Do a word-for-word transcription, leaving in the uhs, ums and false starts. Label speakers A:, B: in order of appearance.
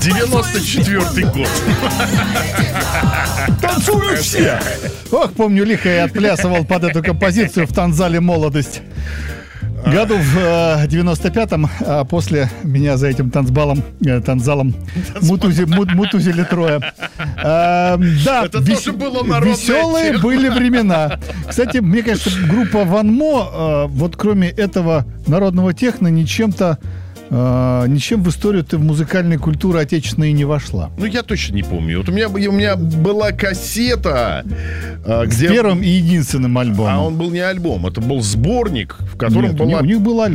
A: девяносто четвёртый год.
B: Танцуют все. Ох, помню, лихо я отплясывал под эту композицию в танцзале «Молодость». Году в э, девяносто пятом, а после меня за этим танцбалом, э, танцзалом мутузи, мут, мутузили трое. Э, да,
A: Это
B: вес,
A: тоже было народная
B: веселые
A: тема.
B: были времена. Кстати, мне кажется, группа Ван Мо, э, вот кроме этого народного техно, ничем-то э, ничем в историю-то в музыкальной культуры отечественной не вошла.
A: Ну, я точно не помню. Вот у меня, у меня была кассета, э,
B: С
A: где...
B: первым и единственным альбомом.
A: А он был не альбом, это был сборник, в котором
B: Нет,
A: была...
B: у них был альбом.